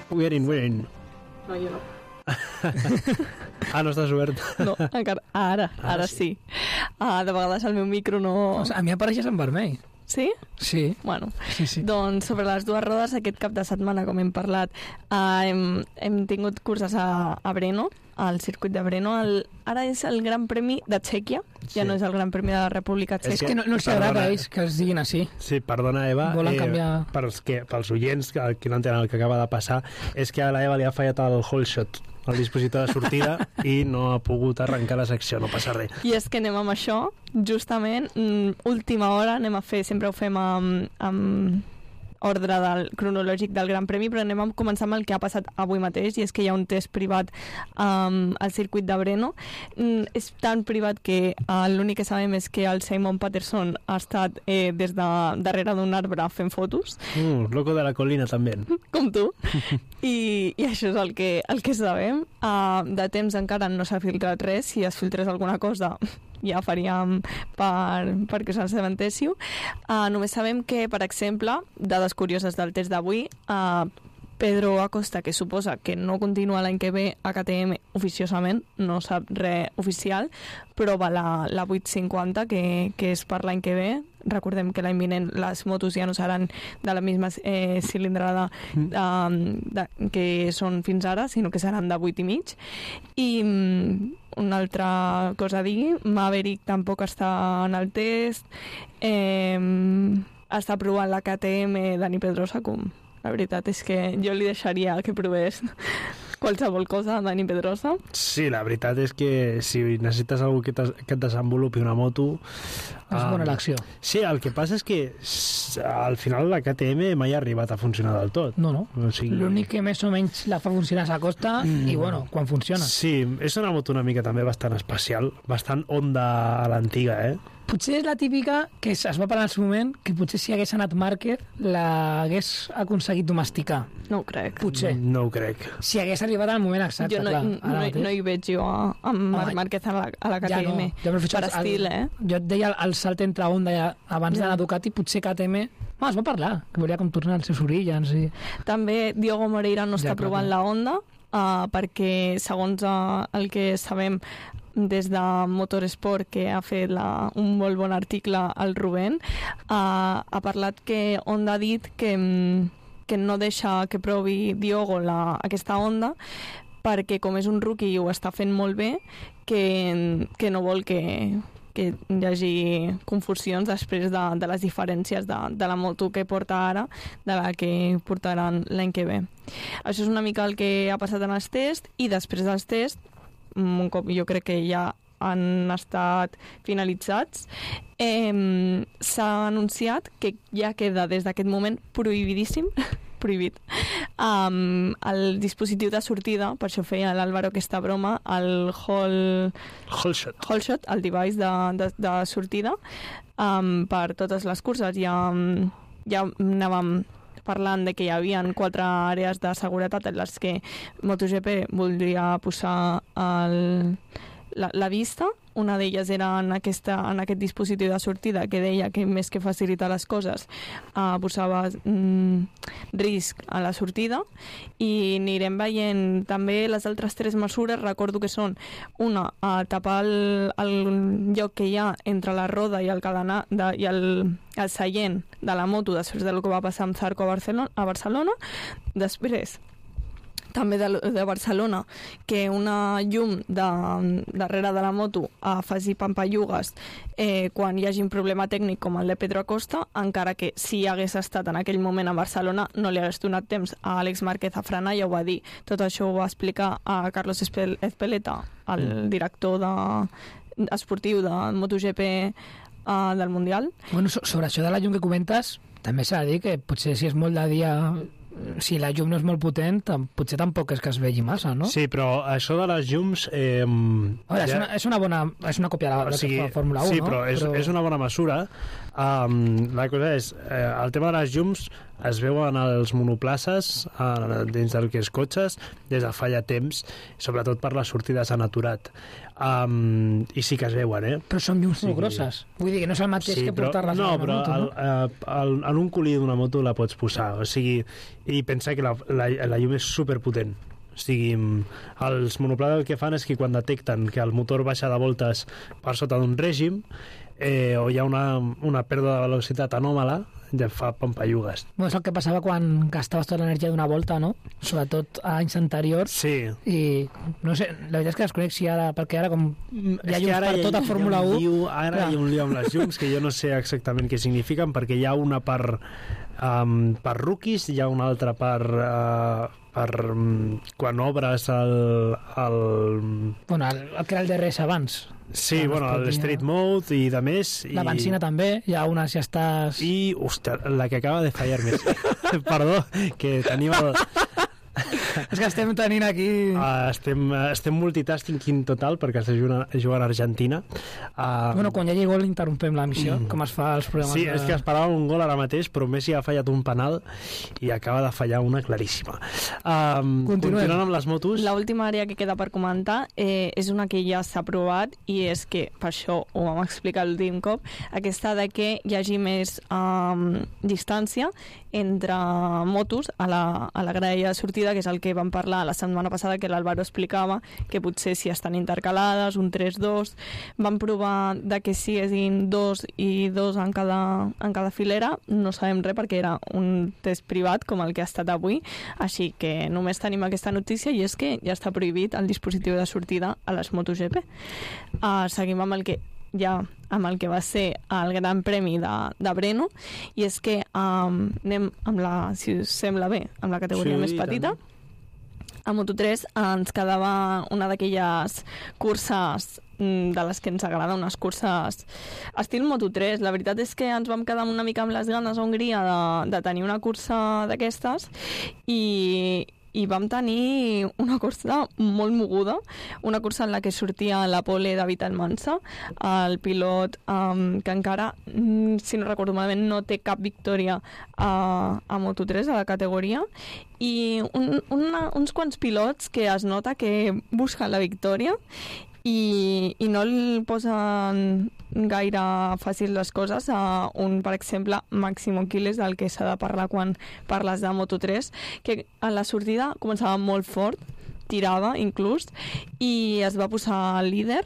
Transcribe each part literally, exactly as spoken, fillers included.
we're in, we're in. No, jo no. Ah, no estàs obert? No, encara. Ara, ara, ara sí. sí. Ah, de vegades el meu micro no... O sigui, a mi apareixes en vermell. Sí? Sí. Bueno, sí, sí. Doncs sobre les dues rodes, aquest cap de setmana, com hem parlat, eh, hem, hem tingut curses a, a Brno, al circuit de Brno. El, ara és el Gran Premi de Txèquia, sí. Ja no és el Gran Premi de la República Txeca. És que no, no els agrada a ells que els diguin així. Sí, perdona, Eva. Volen eh, canviar... Pels, que, pels oients que, que no entenen el que acaba de passar, és que a la Eva li ha fallat el whole shot, el dispositiu de sortida, i no ha pogut arrencar la secció, no passa res. I és que anem amb això, justament, última hora, anem a fer, sempre ho fem amb, amb ordre del, cronològic del Gran Premi, però anem a començar amb el que ha passat avui mateix, i és que hi ha un test privat um, al circuit de Brno. Mm, és tan privat que uh, l'únic que sabem és que el Simon Patterson ha estat eh, des de darrere d'un arbre fent fotos. Mm, loco de la colina, també. Com tu. I, i això és el que, el que sabem. Uh, de temps encara no s'ha filtrat res. Si es filtrés alguna cosa ja faríem per, perquè us assabentéssiu. Uh, només sabem que, per exemple, dades curioses del test d'avui, uh, Pedro Acosta, que suposa que no continua l'any que ve a K T M oficiosament, no sap res oficial, però va la, la vuit cinquanta, que, que és per l'any que ve. Recordem que l'any vinent les motos ja no seran de la misma eh, cilindrada um, de, que són fins ara, sinó que seran de vuit i mig. I um, una altra cosa a dir, Maverick tampoc està en el test, eh, està provant la K T M Dani Pedrosa, com la veritat és que jo li deixaria que provés qualsevol cosa a Dani Pedrosa. Sí, la veritat és que si necessites algú que, que et desenvolupi una moto... És um, bona elecció. Sí, el que passa és que al final la K T M mai ha arribat a funcionar del tot. No, no. O sigui... L'únic que més o menys la fa funcionar és a costa mm. i, bueno, quan funciona. Sí, és una moto una mica també bastant especial, bastant Honda a l'antiga, eh? Potser és la típica que es va parlar en el moment que potser si hagués anat Márquez l'hagués aconseguit domesticar. No ho crec. Potser. No ho crec. Si hagués arribat al moment exacte, jo no, clar. No, no, no hi veig jo a, a Marc Márquez a la, a la K T M. Ja no. Per estil, el, eh? Jo et deia el, el salt entre Honda ja, abans ja. de la Ducati, potser K T M... Ah, es va parlar, que volia com tornar als seus orígens. I... També Diogo Moreira no està ja, provant la Honda, uh, perquè segons uh, el que sabem des de Motorsport, que ha fet la, un molt bon article al Rubén, uh, ha parlat que Honda ha dit que, que no deixa que provi Diogo la, aquesta Honda perquè com és un rookie i ho està fent molt bé, que, que no vol que, que hi hagi confusions després de, de les diferències de, de la moto que porta ara de la que portaran l'any que ve. Això és una mica el que ha passat en els tests, i després dels tests, un cop jo crec que ja han estat finalitzats, eh, s'ha anunciat que ja queda des d'aquest moment prohibidíssim prohibit um, el dispositiu de sortida, per això feia l'Àlvaro aquesta broma, el whole, whole shot, whole shot el device de, de, de sortida, um, per totes les curses. Ja, ja anàvem parlant de que hi havia quatre àrees de seguretat en les que MotoGP voldria posar el, la, la vista. Una d'elles era en, aquesta, en aquest dispositiu de sortida, que deia que més que facilitar les coses uh, posava mm, risc a la sortida, i anirem veient també les altres tres mesures. Recordo que són una, uh, tapar el, el lloc que hi ha entre la roda i el cadenar de, i el, el seient de la moto després del que va passar amb Zarco a Barcelona, a Barcelona. Després també de, de Barcelona, que una llum de, darrere de la moto uh, faci pampallugues eh, quan hi hagi un problema tècnic com el de Pedro Acosta, encara que si hagués estat en aquell moment a Barcelona no li hagués donat temps a Àlex Márquez a frenar, ja ho va dir. Tot això ho va explicar a Carlos Ezpeleta, el director de, esportiu de MotoGP uh, del Mundial. Bueno, so, sobre això de la llum que comentes, també s'ha de dir que potser si és molt de dia, si la llum no és molt potent, potser tampoc és que es vegi massa, no? Sí, però això de les llums... Eh, Veure, ja... és, una, és una bona... És una còpia de la, o sigui, de la Fórmula un, sí, no? però és, però és una bona mesura. Um, la cosa és, eh, el tema de les llums es veuen als monoplaces, eh, dins del que és cotxes, des de fa ja temps, sobretot per les sortides han aturat. Um, I sí que es veuen, eh? Però són llums sí, molt grosses. Vull dir que no és el mateix sí, que portar-les no, a la però moto, el, no? el, el, en un colí d'una moto la pots posar, o sigui, i pensa que la, la, la llum és superpotent. O sigui, els monoplans el que fan és que quan detecten que el motor baixa de voltes per sota d'un règim, eh, o hi ha una, una pèrdua de velocitat anòmala, ja fa pampallugues. Bueno, és el que passava quan gastaves tota l'energia d'una volta, no? Sobretot a anys anteriors. Sí. I, no sé, la veritat és que desconec si ara, perquè ara com hi ha és llums per tota Fórmula u... Liu, ara clar. Hi ha un lío amb les llums que jo no sé exactament què signifiquen, perquè hi ha una per, um, per rookies, hi ha una altra per... Uh, per um, quan obres el, el... Bueno, el, el que era el D R S abans. Sí, bueno, el Street Mode i de més. La benzina i... també, hi ha una si estàs... I, hòstia, la que acaba de fallar més. Perdó, que tenim el... És que estem tenint aquí... Uh, estem, uh, estem multitasking total perquè estem jugant, jugant a Argentina. Uh, bueno, quan hi hagi gol interrompem la missió, mm. com es fa als programes. Sí, de... és que esperava un gol ara mateix, però Messi ha fallat un penal i acaba de fallar una claríssima. Um, continuant amb les motos... L'última àrea que queda per comentar eh, és una que ja s'ha provat i és que, per això ho vam explicar l'últim cop, aquesta de que hi hagi més um, distància entre motos a la, a la graella de sortida, que és el que vam parlar la setmana passada, que l'Álvaro explicava, que potser si estan intercalades, un tres dos, van provar de que siguessin dos i dos en cada, en cada filera, no sabem res perquè era un test privat com el que ha estat avui, així que només tenim aquesta notícia i és que ja està prohibit el dispositiu de sortida a les MotoGP. Uh, seguim amb el que ja amb el que va ser el Gran Premi de, de Brno, i és que um, anem amb la, si us sembla bé, amb la categoria sí, més petita. A Moto tres ens quedava una d'aquelles curses de les que ens agrada, unes curses estil Moto tres. La veritat és que ens vam quedar una mica amb les ganes a Hongria de, de tenir una cursa d'aquestes i i vam tenir una cursa molt moguda, una cursa en la que sortia la pole de Vital Mansa, el pilot um, que encara, si no recordo malament, no té cap victòria a, a Moto tres, a la categoria, i un, una, uns quants pilots que es nota que busquen la victòria i, i no el posen gaire fàcil les coses a un, per exemple, Máximo Quiles, del que s'ha de parlar quan parles de Moto tres, que a la sortida començava molt fort, tirava inclús, i es va posar líder.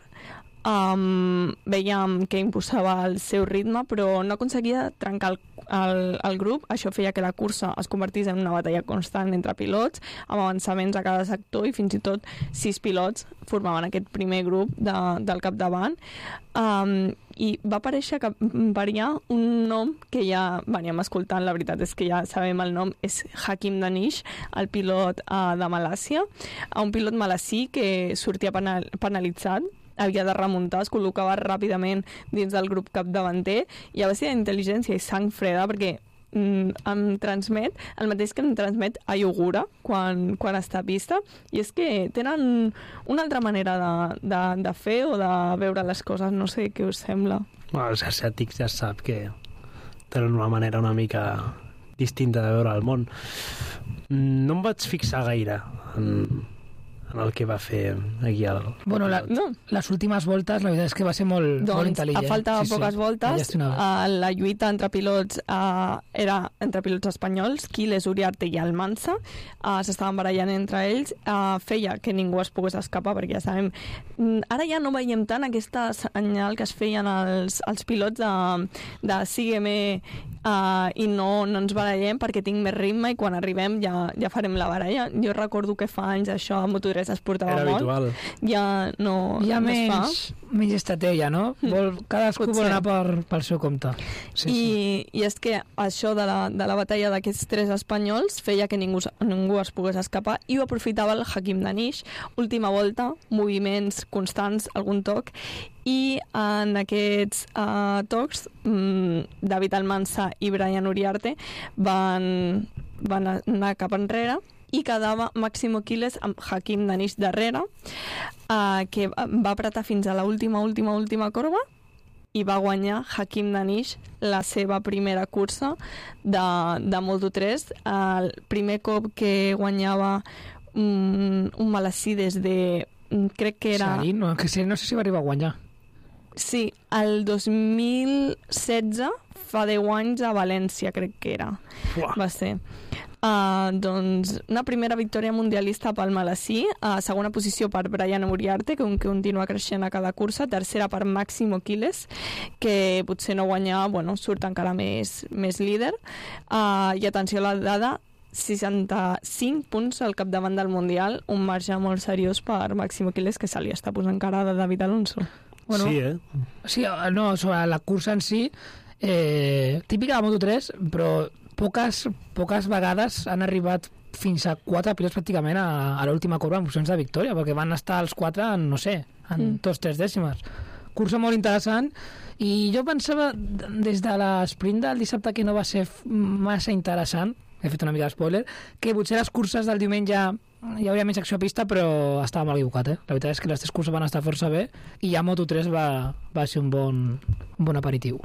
Um, veiem que imposava el seu ritme, però no aconseguia trencar el, el, el grup. Això feia que la cursa es convertís en una batalla constant entre pilots, amb avançaments a cada sector, i fins i tot sis pilots formaven aquest primer grup de, del capdavant. Um, i va aparèixer que varia un nom que ja veníem escoltant, la veritat és que ja sabem el nom, és Hakim Danish, el pilot uh, de Malàisia, un pilot malassí que sortia penal, penalitzat, havia de remuntar, es col·locava ràpidament dins del grup capdavanter, i a base d'intel·ligència i sang freda, perquè mm, em transmet el mateix que em transmet a Iogura quan, quan està a pista, i és que tenen una altra manera de, de, de fer o de veure les coses, no sé què us sembla. Bueno, els asiàtics ja sap que tenen una manera una mica distinta de veure el món. No em vaig fixar gaire en en el que va fer aquí al... Bueno, la, no. les últimes voltes, la veritat és que va ser molt, doncs, molt intel·ligent. A falta de sí, poques sí. voltes, uh, la lluita entre pilots uh, era entre pilots espanyols, Quiles, Uriarte i Almansa, uh, s'estaven barallant entre ells, uh, feia que ningú es pogués escapar, perquè ja sabem... Ara ja no veiem tant aquesta senyal que es feien els, els pilots de, de sígueme uh, i no, no ens barallem perquè tinc més ritme i quan arribem ja, ja farem la baralla. Jo recordo que fa anys això a Moto tres es portava Era molt. Habitual. Ja no, Hi ha no menys, es fa. menys estratègia, no? Vol, cadascú Potser. vol anar per, pel seu compte. Sí, I, sí. I és que això de la, de la batalla d'aquests tres espanyols feia que ningú, ningú es pogués escapar, i ho aprofitava el Hakim Danish. Última volta, moviments constants, algun toc, i en aquests uh, tocs um, David Almansa i Brian Uriarte van, van anar cap enrere i quedava Máximo Quiles amb Hakim Danish darrere, uh, que va apretar fins a l'última, última, última corba, i va guanyar Hakim Danish la seva primera cursa de, de Moto tres. El primer cop que guanyava un, un malassí des de... crec que era... Sí, no, que sí, no sé si va arribar a guanyar. Sí, el dos mil setze, fa deu anys, a València, crec que era. Uah. Va ser. Uh, doncs una primera victòria mundialista pel Malassí, uh, segona posició per Brian Uriarte, que continua creixent a cada cursa, tercera per Máximo Quiles, que potser no guanyar, bueno, surt encara més, més líder, uh, i atenció a la dada, seixanta-cinc punts al capdavant del Mundial, un marge molt seriós per Máximo Quiles, que se li està posant cara de David Alonso. Bueno, sí, eh? Sí, no, sobre la cursa en si, eh, típica de Moto tres, però poques, poques vegades han arribat fins a quatre pilots pràcticament a, a l'última corba en posicions de victòria, perquè van estar els quatre en, no sé, en mm. dos, tres dècimes. Cursa molt interessant, i jo pensava, des de l'esprint del dissabte, que no va ser massa interessant, he fet una mica d'espoiler, que potser les curses del diumenge hi hauria més acció a pista, però estava mal equivocat, eh? La veritat és que les tres curses van estar força bé, i ja Moto tres va, va ser un bon, un bon aperitiu.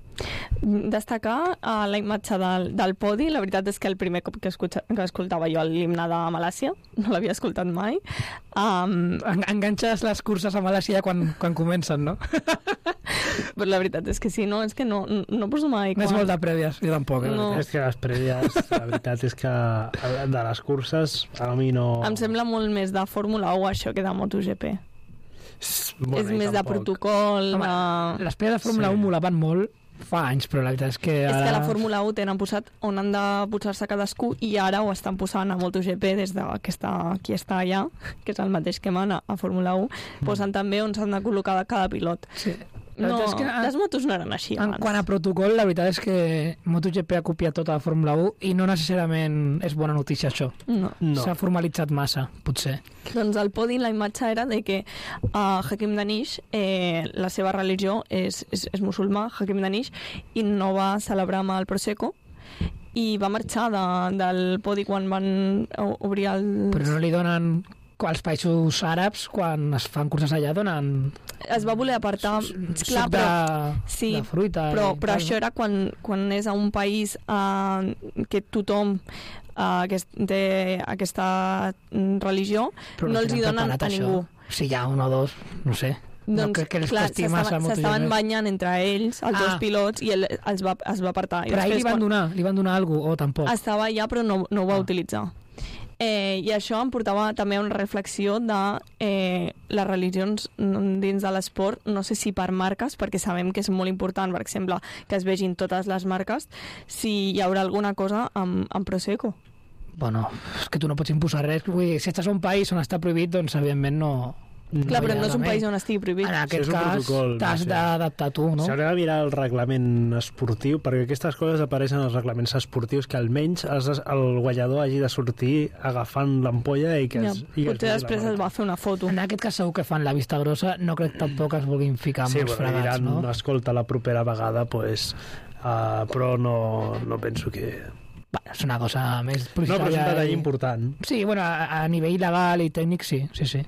Destacar uh, la imatge del, del podi. La veritat és que el primer cop que, escucha, que escoltava jo l'himne de Malàisia, no l'havia escoltat mai. um, en, enganxes les curses a Malàisia quan, quan comencen, no? Però la veritat és que sí, no, és que no, no poso mai no quan... és molt de prèvies, jo tampoc, eh? No. És que les prèvies, la veritat és que de les curses a mi no... Em sembla molt més de Fórmula u això que de MotoGP. Bueno, és més tampoc. De protocol. Home, de... les prèvies de Fórmula sí. u molaven molt fa anys, però la veritat és que ara... És que a la Fórmula u tenen posat on han de posar-se cadascú, i ara ho estan posant a MotoGP des de que està, qui està allà, que és el mateix que mana a Fórmula u, mm. posen també on s'han de col·locar cada pilot. Sí. No, és que, les motos no eren així en abans. Quant a protocol, la veritat és que MotoGP ha copiat tota la Fórmula u i no necessàriament és bona notícia això. No. No. S'ha formalitzat massa, potser. Doncs al podi la imatge era de que uh, Hakim Danish, eh, la seva religió és, és, és musulmà, Hakim Danish, i no va celebrar amb el Prosecco, i va marxar de, del podi quan van obrir el... Però no li donen... als països àrabs, quan es fan curses allà, donen... Es va voler apartar... Suc clar, de, però, sí, de fruita. Però, i, però tal, això no? era quan, quan és a un país uh, que tothom uh, que té aquesta religió, però no no els hi donen a això. ningú. Si hi ha un o dos, no sé. Doncs, no crec que els clar, costi massa. s'estaven banyant entre ells, els ah. dos pilots, i ell els va, es va apartar. I però ahir li van quan... donar, li van donar alguna cosa, o tampoc? Estava allà, però no, no ho va ah. utilitzar. Eh, I això em portava també a una reflexió de eh, les religions dins de l'esport, no sé si per marques, perquè sabem que és molt important, per exemple, que es vegin totes les marques, si hi haurà alguna cosa amb, amb Prosecco. Bueno, és que tu no pots imposar res. Vull dir, si estàs a un país on està prohibit, doncs evidentment no... Clar, no però no és un remei. país on estigui prohibit. En aquest sí, cas, t'has no sé. d'adaptar tu, no? S'hauria de mirar el reglament esportiu, perquè aquestes coses apareixen als reglaments esportius, que almenys es, el guanyador hagi de sortir agafant l'ampolla i que ja, es... I que potser es després es va fer una foto. En aquest cas segur que fan la vista grossa, no crec tampoc es vulguin ficar sí, molts bueno, fregats, diran, no? escolta, la propera vegada, pues, uh, però no, no penso que... Bueno, és una cosa més... No, però és un detall i... important. Sí, bueno, a, a nivell legal i tècnic sí, sí, sí.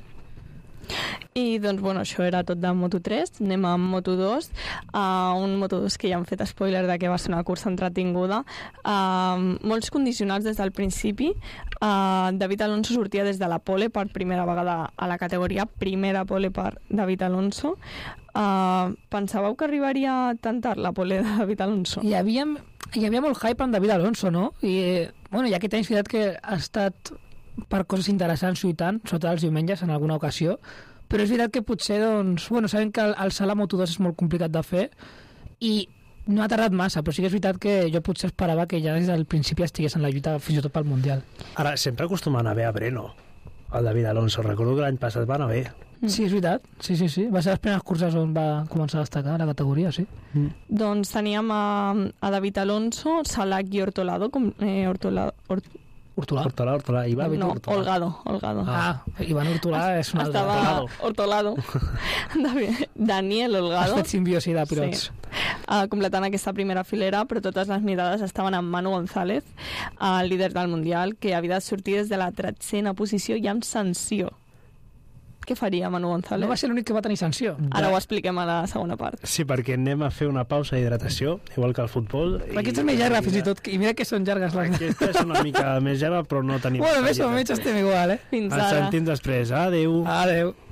I doncs, bueno, això era tot de Moto tres. Anem a Moto dos, uh, un Moto dos que ja han fet spoiler de que va ser una cursa entretinguda, uh, molts condicionats des del principi. uh, David Alonso sortia des de la pole per primera vegada a la categoria, primera pole per David Alonso. uh, Pensàveu que arribaria tan tard la pole de David Alonso? Hi havia, hi havia molt hype amb David Alonso, no? I, eh, bueno, ja aquest any és veritat que ha estat per coses interessants lluitant, sobretot els diumenges en alguna ocasió, però és veritat que potser, doncs, bueno, sabem que el, el salt a Moto dos és molt complicat de fer i no ha tardat massa, però sí que és veritat que jo potser esperava que ja des del principi estigués en la lluita fins i tot pel Mundial. Ara, sempre acostuma a anar bé a Breno, el David Alonso. Recordo que l'any passat va anar bé. Mm. Sí, és veritat. Sí, sí, sí. Va ser les primeres curses on va començar a destacar la categoria, sí. Mm. Doncs teníem a, a David Alonso, Salak i Ortolado, com, eh, Ortolado, Ort... Hortolà? Hortolà, Hortolà. Ivan No, Hortolà. Holgado, Holgado. Ah, Ivan Hortolà és un altre. Estava Hortolado. Daniel Has Holgado. fet simbiosi de pilots. Sí. Uh, completant aquesta primera filera, però totes les mirades estaven amb Manu González, el uh, líder del Mundial, que havia de sortir des de la tretzena posició i amb sanció. Què faria Manu González? No va ser l'únic que va tenir sanció. Ara ho expliquem a la segona part. Sí, perquè anem a fer una pausa d'hidratació, igual que el futbol. Però aquesta és més llarga, fins i tot. I mira que són llargues les... Aquesta és una mica més llarga, però no tenim... Bueno, més o menys estem igual, eh? Fins Ens ara. sentim després. Adéu. Adéu.